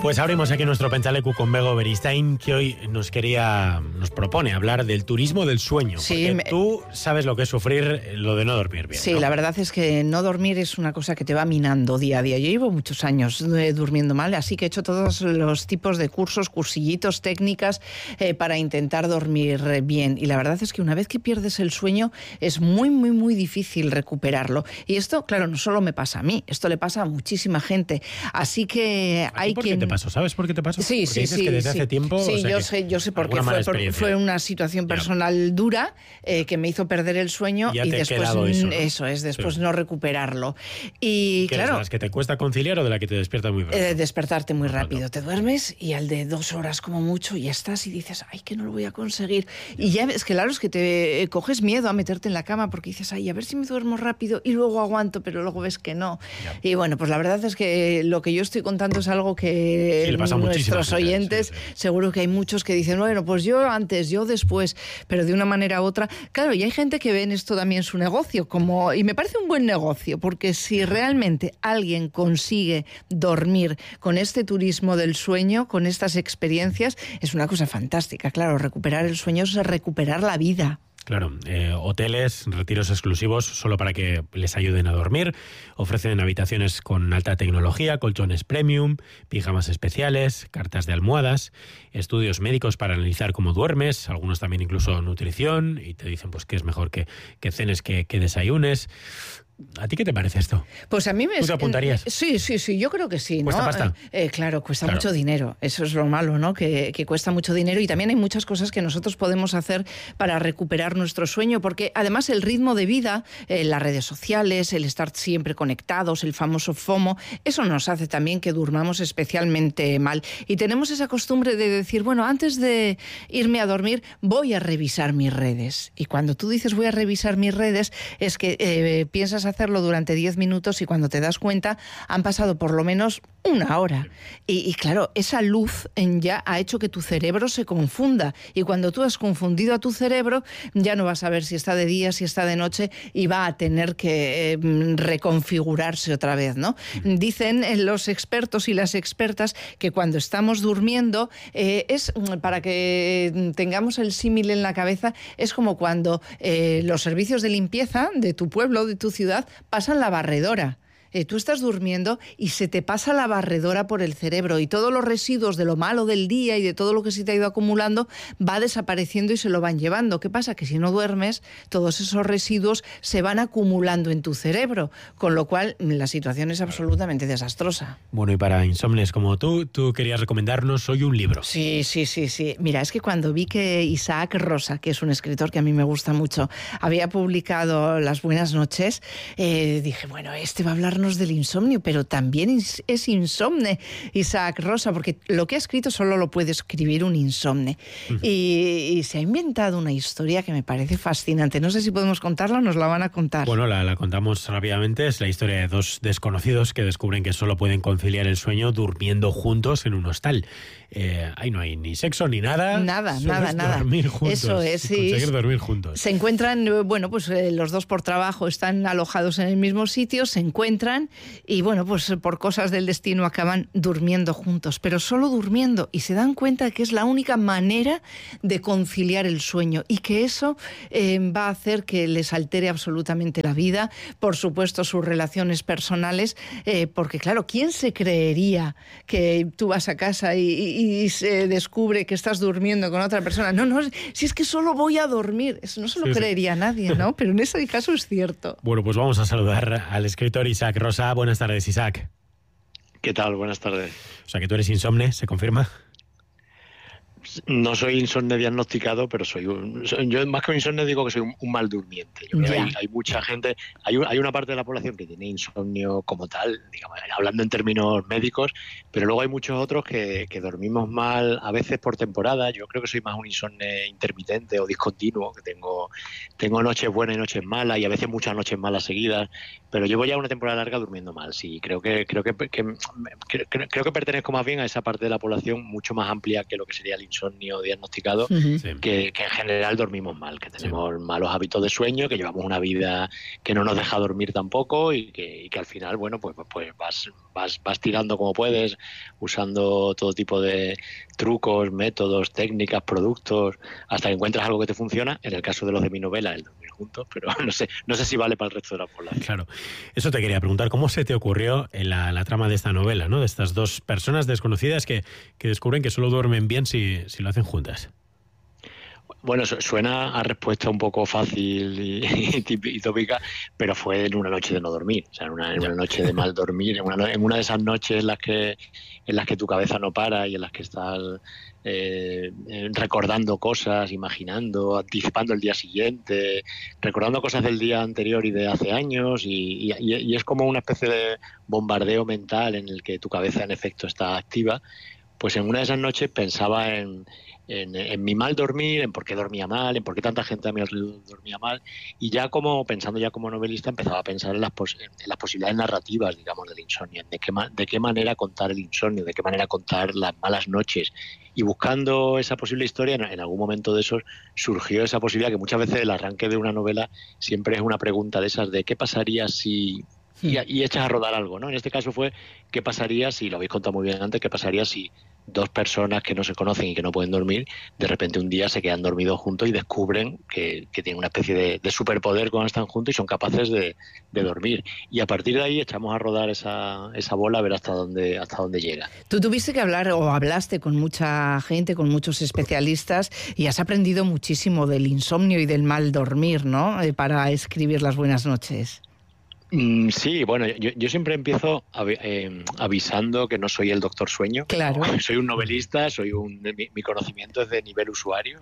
Pues abrimos aquí nuestro Pentsaleku con Bego Beristain, que hoy nos propone hablar del turismo del sueño. Sí, porque tú sabes lo que es sufrir lo de no dormir bien. Sí, ¿no? La verdad es que no dormir es una cosa que te va minando día a día. Yo llevo muchos años durmiendo mal, así que he hecho todos los tipos de cursos, cursillitos, técnicas para intentar dormir bien. Y la verdad es que una vez que pierdes el sueño es muy, muy, muy difícil recuperarlo. Y esto, claro, no solo me pasa a mí, esto le pasa a muchísima gente. Así que hay ¿Por quien... qué te pasó? ¿Sabes por qué te pasó? Sí, porque dices que desde hace tiempo... Sí, o sea, yo sé por qué. Fue una situación personal dura que me hizo perder el sueño y después después no recuperarlo. Y ¿Qué claro, eres, las que te cuesta conciliar o de la que te despiertas muy rápido? Despertarte muy rápido. Te duermes y al de 2 horas como mucho ya estás y dices, ay, que no lo voy a conseguir. Y ya ves que claro, es que te coges miedo a meterte en la cama porque dices, ay, a ver si me duermo rápido y luego aguanto, pero luego ves que no. Ya. Y bueno, pues la verdad es que lo que yo estoy contando es algo que le pasa a nuestros oyentes, seguro que hay muchos que dicen, bueno, pues yo antes, yo después, pero de una manera u otra. Claro, y hay gente que ve en esto también su negocio, y me parece un buen negocio, porque si realmente alguien consigue dormir con este turismo del sueño, con estas experiencias, es una cosa fantástica. Claro, recuperar el sueño es recuperar la vida. Claro, hoteles, retiros exclusivos solo para que les ayuden a dormir, ofrecen habitaciones con alta tecnología, colchones premium, pijamas especiales, cartas de almohadas, estudios médicos para analizar cómo duermes, algunos también incluso nutrición, y te dicen pues que es mejor que cenes que desayunes. ¿A ti qué te parece esto? Pues a mí me... ¿Tú te apuntarías? Sí, yo creo que sí, ¿no? ¿Cuesta pasta? Claro, cuesta mucho dinero. Eso es lo malo, ¿no? Que cuesta mucho dinero y también hay muchas cosas que nosotros podemos hacer para recuperar nuestro sueño, porque además el ritmo de vida, las redes sociales, el estar siempre conectados, el famoso FOMO, eso nos hace también que durmamos especialmente mal. Y tenemos esa costumbre de decir, bueno, antes de irme a dormir voy a revisar mis redes. Y cuando tú dices voy a revisar mis redes, es que piensas hacerlo durante 10 minutos y cuando te das cuenta han pasado por lo menos 1 hora. Y claro, esa luz ya ha hecho que tu cerebro se confunda. Y cuando tú has confundido a tu cerebro, ya no vas a ver si está de día, si está de noche y va a tener que reconfigurarse otra vez, ¿no? Dicen los expertos y las expertas que cuando estamos durmiendo es, para que tengamos el símil en la cabeza, es como cuando los servicios de limpieza de tu pueblo, de tu ciudad, pasan la barredora. Tú estás durmiendo y se te pasa la barredora por el cerebro y todos los residuos de lo malo del día y de todo lo que se te ha ido acumulando va desapareciendo y se lo van llevando. ¿Qué pasa? Que si no duermes, todos esos residuos se van acumulando en tu cerebro, con lo cual la situación es absolutamente desastrosa. Bueno, y para insomnes como tú querías recomendarnos hoy un libro. Sí. Mira, es que cuando vi que Isaac Rosa, que es un escritor que a mí me gusta mucho, había publicado Las Buenas Noches, dije, bueno, este va a hablarnos del insomnio, pero también es insomne Isaac Rosa, porque lo que ha escrito solo lo puede escribir un insomne. Y se ha inventado una historia que me parece fascinante. No sé si podemos contarla o nos la van a contar. Bueno, la contamos rápidamente. Es la historia de 2 desconocidos que descubren que solo pueden conciliar el sueño durmiendo juntos en un hostal. Ahí no hay ni sexo ni nada. Nada. Dormir juntos. Eso es. Conseguir dormir juntos. Se encuentran, bueno, pues los dos por trabajo están alojados en el mismo sitio, se encuentran y, bueno, pues por cosas del destino acaban durmiendo juntos, pero solo durmiendo, y se dan cuenta de que es la única manera de conciliar el sueño y que eso va a hacer que les altere absolutamente la vida, por supuesto sus relaciones personales, porque claro, ¿quién se creería que tú vas a casa y se descubre que estás durmiendo con otra persona? No, si es que solo voy a dormir. Eso no se lo creería nadie, ¿no? Pero en ese caso es cierto. Bueno, pues vamos a saludar al escritor Isaac Rosa. Buenas tardes, Isaac. ¿Qué tal? Buenas tardes. O sea, que tú eres insomne, ¿se confirma? No soy insomne diagnosticado, pero yo más que un insomne digo que soy un mal durmiente. Yo creo que hay mucha gente, hay una parte de la población que tiene insomnio como tal, digamos, hablando en términos médicos, pero luego hay muchos otros que dormimos mal a veces por temporada. Yo creo que soy más un insomne intermitente o discontinuo, que tengo noches buenas y noches malas y a veces muchas noches malas seguidas, pero llevo ya una temporada larga durmiendo mal. Sí, creo que pertenezco más bien a esa parte de la población mucho más amplia que lo que sería el insomnio diagnosticado, que en general dormimos mal, que tenemos malos hábitos de sueño, que llevamos una vida que no nos deja dormir tampoco y que al final, bueno, pues vas tirando como puedes, usando todo tipo de trucos, métodos, técnicas, productos, hasta que encuentras algo que te funciona. En el caso de los de mi novela, el dormir juntos, pero no sé si vale para el resto de la población. Claro, eso te quería preguntar, ¿cómo se te ocurrió en la trama de esta novela, ¿no? De estas dos personas desconocidas que descubren que solo duermen bien si lo hacen juntas? Bueno, suena a respuesta un poco fácil y tópica, pero fue en una noche de no dormir, o sea, en una noche de mal dormir, en una de esas noches en las que tu cabeza no para y en las que estás recordando cosas, imaginando, anticipando el día siguiente, recordando cosas del día anterior y de hace años, y es como una especie de bombardeo mental en el que tu cabeza en efecto está activa. Pues en una de esas noches pensaba en mi mal dormir, en por qué dormía mal, en por qué tanta gente a mi alrededor dormía mal, y pensando como novelista, empezaba a pensar en las posibilidades narrativas, digamos, del insomnio, de qué manera contar el insomnio, de qué manera contar las malas noches. Y buscando esa posible historia, en algún momento de esos surgió esa posibilidad, que muchas veces el arranque de una novela siempre es una pregunta de esas, de qué pasaría si... Y echas a rodar algo, ¿no? En este caso fue, ¿qué pasaría si, lo habéis contado muy bien antes, qué pasaría si dos personas que no se conocen y que no pueden dormir, de repente un día se quedan dormidos juntos y descubren que tienen una especie de superpoder cuando están juntos y son capaces de dormir? Y a partir de ahí echamos a rodar esa bola a ver hasta dónde llega. Tú tuviste que hablar o hablaste con mucha gente, con muchos especialistas, y has aprendido muchísimo del insomnio y del mal dormir, ¿no? Para escribir Las buenas noches. Sí, bueno, yo siempre empiezo avisando que no soy el doctor sueño. Claro. Soy un novelista, mi conocimiento es de nivel usuario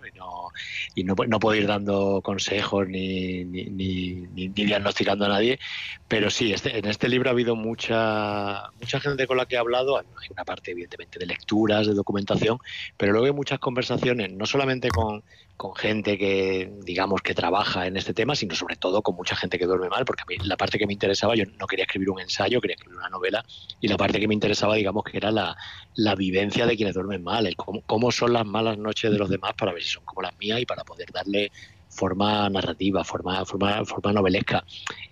y no puedo ir dando consejos ni diagnosticando a nadie. Pero sí, en este libro ha habido mucha gente con la que he hablado. Hay una parte, evidentemente, de lecturas, de documentación, pero luego hay muchas conversaciones, no solamente con gente que, digamos, que trabaja en este tema, sino sobre todo con mucha gente que duerme mal, porque a mí la parte que me interesaba, yo no quería escribir un ensayo, quería escribir una novela, y la parte que me interesaba, digamos, que era la vivencia de quienes duermen mal, cómo son las malas noches de los demás para ver si son como las mías y para poder darle forma narrativa, forma novelesca.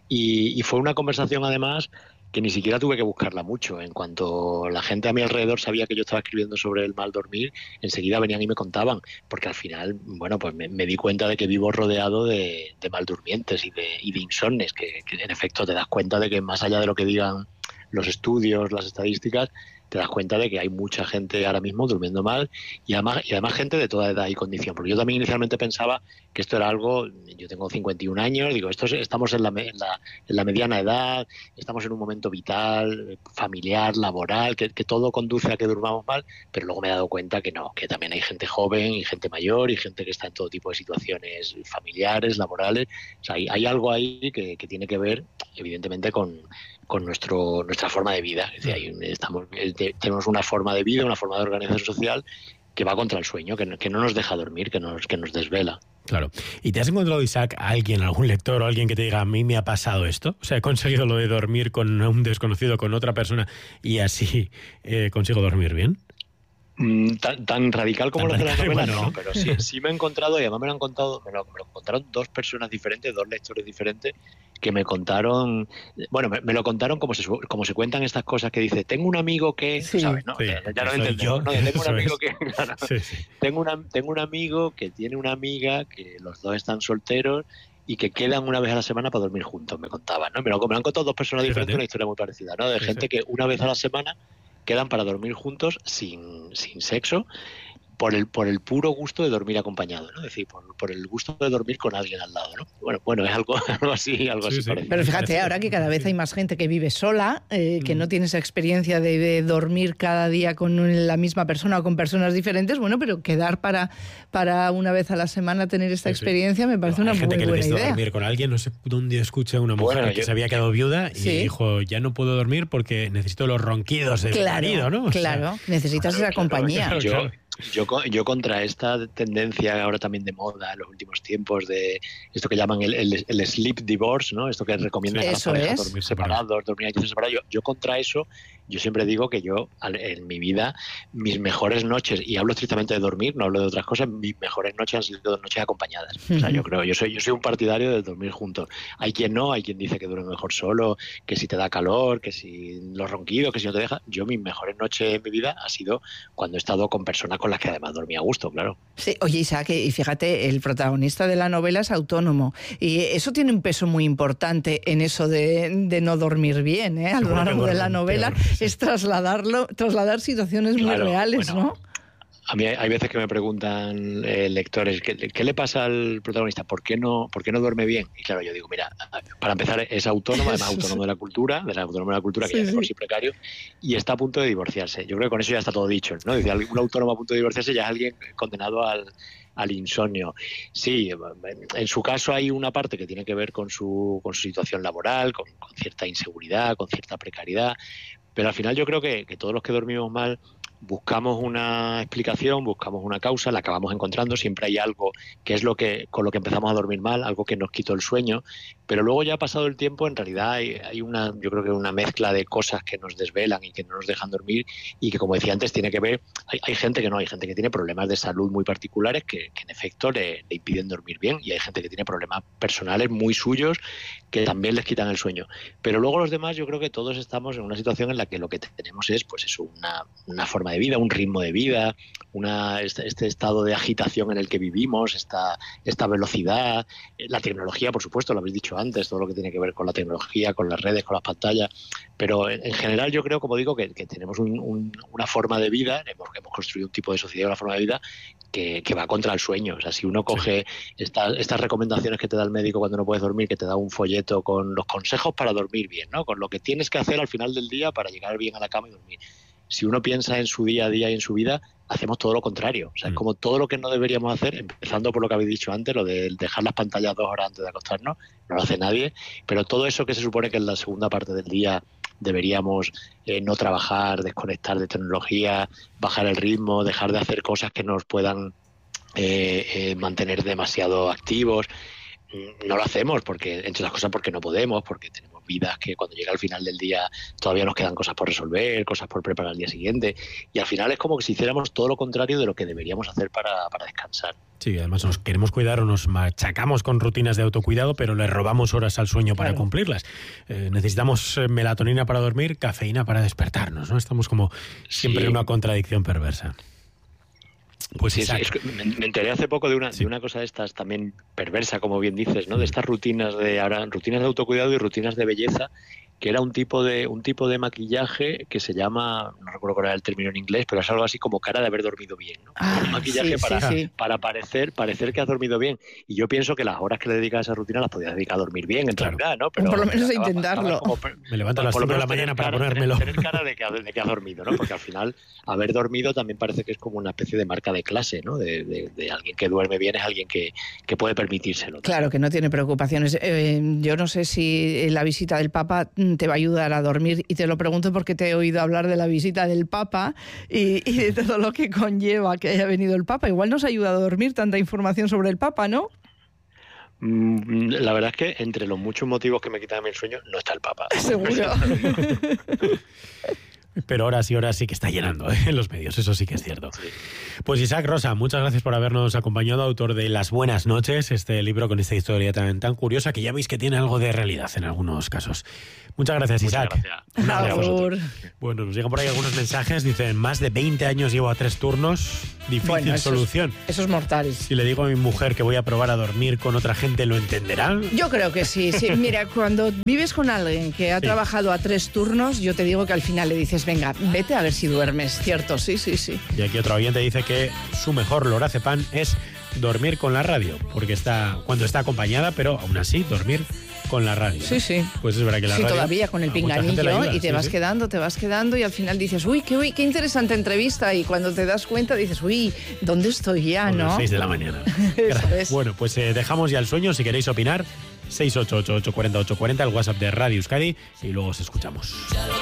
Y fue una conversación, además, que ni siquiera tuve que buscarla mucho. En cuanto la gente a mi alrededor sabía que yo estaba escribiendo sobre el mal dormir, enseguida venían y me contaban, porque al final, bueno, pues me di cuenta de que vivo rodeado de maldurmientes y de insomnes, que en efecto te das cuenta de que más allá de lo que digan los estudios, las estadísticas, te das cuenta de que hay mucha gente ahora mismo durmiendo mal y además gente de toda edad y condición. Porque yo también inicialmente pensaba que esto era algo, yo tengo 51 años, digo, estamos en la mediana edad, estamos en un momento vital, familiar, laboral, que todo conduce a que durmamos mal, pero luego me he dado cuenta que no, que también hay gente joven y gente mayor y gente que está en todo tipo de situaciones familiares, laborales. O sea, hay algo ahí que tiene que ver, evidentemente, con nuestra forma de vida. Es decir, tenemos una forma de vida, una forma de organización social que va contra el sueño, que no nos deja dormir, que nos desvela. Claro. ¿Y te has encontrado, Isaac, a alguien, algún lector o alguien que te diga, a mí me ha pasado esto? O sea, he conseguido lo de dormir con un desconocido, con otra persona, y así consigo dormir bien. Tan radical como lo de la novela, bueno, no, pero sí me he encontrado, y además me lo contaron dos personas diferentes, dos lectores diferentes, que me contaron, bueno, me lo contaron como se cuentan estas cosas que dice, tengo un amigo que, sí, ¿sabes? ¿No? Sí, ya lo entendemos, ¿no? Tengo un amigo que, claro, sí. Tengo un amigo que tiene una amiga que los dos están solteros y que quedan una vez a la semana para dormir juntos, me contaban, ¿no? Me han contado dos personas diferentes, una historia muy parecida, ¿no? De gente que una vez a la semana quedan para dormir juntos sin sexo, por el puro gusto de dormir acompañado, ¿no? Es decir, por el gusto de dormir con alguien al lado, ¿no? Bueno, es algo así parecido. Pero fíjate, ahora que cada vez hay más gente que vive sola, que no tiene esa experiencia de dormir cada día con la misma persona o con personas diferentes, bueno, pero quedar para una vez a la semana tener esta experiencia me parece una muy buena idea. Hay gente que necesita dormir con alguien, no sé dónde escuché a una mujer que se había quedado viuda y dijo, ya no puedo dormir porque necesito los ronquidos de mi marido, ¿no? Claro, necesitas esa compañía. Yo contra esta tendencia ahora también de moda en los últimos tiempos de esto que llaman el sleep divorce, ¿no? Esto que recomiendan a las parejas dormir separados, dormir en habitaciones separadas. Yo contra eso, yo siempre digo que yo en mi vida, mis mejores noches, y hablo estrictamente de dormir, no hablo de otras cosas, mis mejores noches han sido noches acompañadas. O sea, yo soy un partidario de dormir juntos. Hay quien no, hay quien dice que duerme mejor solo, que si te da calor, que si los ronquidos, que si no te deja. Yo mis mejores noches en mi vida ha sido cuando he estado con personas con las que además dormía a gusto, claro. Sí, oye, Isaac, y fíjate, el protagonista de la novela es autónomo y eso tiene un peso muy importante en eso de no dormir bien, ¿eh? A lo largo de la novela peor, sí. Es trasladar situaciones muy reales, bueno, ¿no? A mí hay veces que me preguntan lectores, ¿qué le pasa al protagonista? ¿Por qué no duerme bien? Y claro, yo digo, mira, para empezar es autónomo, además autónomo de la cultura, que ya es por sí precario, y está a punto de divorciarse. Yo creo que con eso ya está todo dicho, ¿no? Dice, un autónomo a punto de divorciarse ya es alguien condenado al insomnio. Sí, en su caso hay una parte que tiene que ver con su situación laboral, con cierta inseguridad, con cierta precariedad, pero al final yo creo que todos los que dormimos mal buscamos una explicación, buscamos una causa, la acabamos encontrando, siempre hay algo que es con lo que empezamos a dormir mal, algo que nos quitó el sueño, pero luego ya ha pasado el tiempo, en realidad yo creo que una mezcla de cosas que nos desvelan y que no nos dejan dormir y que, como decía antes, tiene que ver, hay gente que tiene problemas de salud muy particulares que en efecto le impiden dormir bien, y hay gente que tiene problemas personales muy suyos que también les quitan el sueño, pero luego los demás yo creo que todos estamos en una situación en la que lo que tenemos es pues eso, una forma de vida, un ritmo de vida, este estado de agitación en el que vivimos, esta velocidad, la tecnología, por supuesto, lo habéis dicho antes, todo lo que tiene que ver con la tecnología, con las redes, con las pantallas, pero en general yo creo, como digo, que tenemos una forma de vida, hemos construido un tipo de sociedad, una forma de vida que va contra el sueño. O sea, si uno coge estas recomendaciones que te da el médico cuando no puedes dormir, que te da un folleto con los consejos para dormir bien, ¿no? Con lo que tienes que hacer al final del día para llegar bien a la cama y dormir. Si uno piensa en su día a día y en su vida, hacemos todo lo contrario. O sea, es como todo lo que no deberíamos hacer, empezando por lo que habéis dicho antes, lo de dejar las pantallas 2 horas antes de acostarnos, no lo hace nadie, pero todo eso que se supone que en la segunda parte del día deberíamos no trabajar, desconectar de tecnología, bajar el ritmo, dejar de hacer cosas que nos puedan mantener demasiado activos. No lo hacemos porque, entre otras cosas, porque no podemos, porque tenemos vidas que cuando llega al final del día todavía nos quedan cosas por resolver, cosas por preparar el día siguiente, y al final es como que si hiciéramos todo lo contrario de lo que deberíamos hacer para descansar. Sí, además nos queremos cuidar o nos machacamos con rutinas de autocuidado, pero le robamos horas al sueño para cumplirlas. Necesitamos melatonina para dormir, cafeína para despertarnos, ¿no? Estamos como siempre en una contradicción perversa. Pues sí, me enteré hace poco de una cosa de estas también perversa, como bien dices, ¿no? De estas rutinas de autocuidado y rutinas de belleza, que era un tipo de maquillaje que se llama, no recuerdo cuál era el término en inglés, pero es algo así como cara de haber dormido bien, ¿no? Un maquillaje para parecer que has dormido bien. Y yo pienso que las horas que le dedicas a esa rutina las podías dedicar a dormir bien, en realidad, ¿no? Pero por lo menos intentarlo. Me levanto a las 5 de la mañana para ponérmelo. Tener cara de que has dormido, ¿no? Porque al final haber dormido también parece que es como una especie de marca de clase, ¿no? De alguien que duerme bien es alguien que puede permitírselo. Claro, que no tiene preocupaciones. Yo no sé si la visita del Papa te va a ayudar a dormir, y te lo pregunto porque te he oído hablar de la visita del Papa y de todo lo que conlleva que haya venido el Papa. Igual nos ayuda a dormir tanta información sobre el Papa, ¿no? La verdad es que entre los muchos motivos que me quitan el sueño no está el Papa. Seguro. Pero horas sí que está llenando en los medios, eso sí que es cierto. Sí. Pues Isaac Rosa, muchas gracias por habernos acompañado, autor de Las Buenas Noches, este libro con esta historia tan curiosa que ya veis que tiene algo de realidad en algunos casos. Muchas gracias, Isaac. Muchas gracias. Bueno, nos llegan por ahí algunos mensajes, dicen, más de 20 años llevo a 3 turnos, difícil solución. Eso es mortal. Si le digo a mi mujer que voy a probar a dormir con otra gente, ¿lo entenderá? Yo creo que sí. Mira, cuando vives con alguien que ha trabajado a 3 turnos, yo te digo que al final le dices, venga, vete a ver si duermes, ¿cierto? Sí. Y aquí otro oyente dice que su mejor lorazepam es dormir con la radio, porque cuando está acompañada, pero aún así dormir con la radio. Sí. Pues es verdad que la radio... Sí, todavía con el pinganillo, y te vas quedando y al final dices, qué interesante entrevista, y cuando te das cuenta dices, ¿dónde estoy ya, no? A las 6 de la mañana. Bueno, pues dejamos ya el sueño, si queréis opinar, 688-840-840, el WhatsApp de Radio Euskadi, y luego os escuchamos.